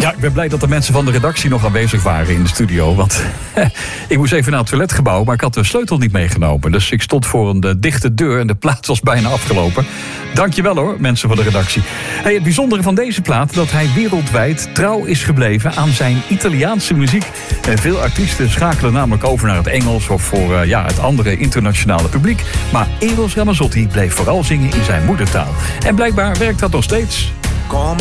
Ja, ik ben blij dat de mensen van de redactie nog aanwezig waren in de studio. Want ik moest even naar het toiletgebouw, maar ik had de sleutel niet meegenomen. Dus ik stond voor een dichte deur en de plaat was bijna afgelopen. Dankjewel hoor, mensen van de redactie. Hey, het bijzondere van deze plaat, dat hij wereldwijd trouw is gebleven aan zijn Italiaanse muziek. En veel artiesten schakelen namelijk over naar het Engels of voor het andere internationale publiek. Maar Eros Ramazzotti bleef vooral zingen in zijn moedertaal. En blijkbaar werkt dat nog steeds.